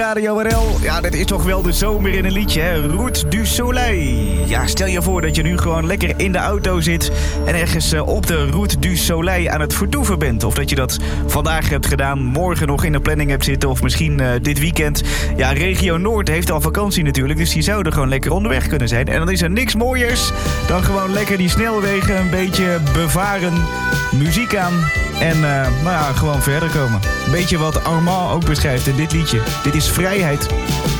Radio RL, ja, dit is toch wel de zomer in een liedje, hè? Route du Soleil. Ja, stel je voor dat je nu gewoon lekker in de auto zit en ergens op de Route du Soleil aan het vertoeven bent. Of dat je dat vandaag hebt gedaan, morgen nog in de planning hebt zitten of misschien dit weekend. Ja, regio Noord heeft al vakantie natuurlijk, dus die zouden gewoon lekker onderweg kunnen zijn. En dan is er niks mooiers dan gewoon lekker die snelwegen een beetje bevaren, muziek aan en gewoon verder komen. Beetje wat Armand ook beschrijft in dit liedje. Dit is vrijheid.